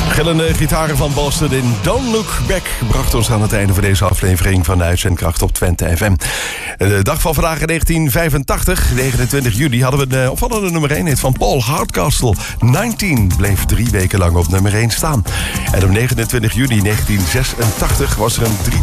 Gillende gitaren van Boston in Don't Look Back bracht ons aan het einde van deze aflevering van de Uitzendkracht op Twente FM. De dag van vandaag in 1985, 29 juli, hadden we een opvallende nummer 1 hit van Paul Hardcastle. 19 bleef 3 weken lang op nummer 1 staan. En op 29 juli 1986 was er een